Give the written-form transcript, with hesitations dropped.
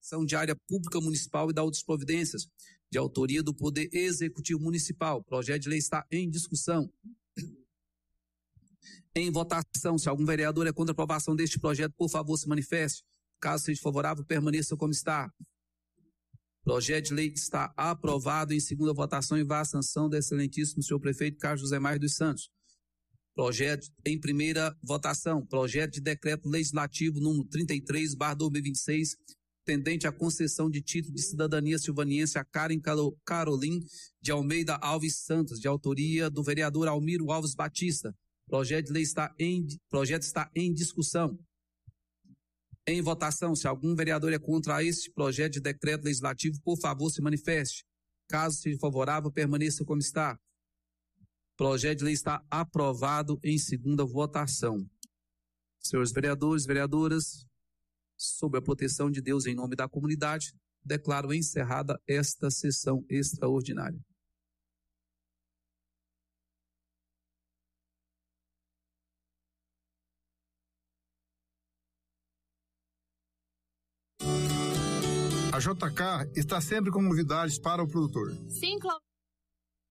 Ação de área pública municipal e da outras providências, de autoria do Poder Executivo Municipal. O projeto de lei está em discussão. Em votação, se algum vereador é contra a aprovação deste projeto, por favor, se manifeste. Caso seja favorável, permaneça como está. O projeto de lei está aprovado em segunda votação e vai à sanção do excelentíssimo senhor prefeito Carlos José Maia dos Santos. Projeto em primeira votação, projeto de decreto legislativo número 33/2026, tendente à concessão de título de cidadania silvaniense a Karen Carolim de Almeida Alves Santos, de autoria do vereador Almiro Alves Batista. Projeto de lei está em discussão. Em votação, se algum vereador é contra este projeto de decreto legislativo, por favor, se manifeste. Caso seja favorável, permaneça como está. Projeto de lei está aprovado em segunda votação. Senhores vereadores, vereadoras, sob a proteção de Deus em nome da comunidade, declaro encerrada esta sessão extraordinária. A JK está sempre com novidades para o produtor. Sim, Cláudio.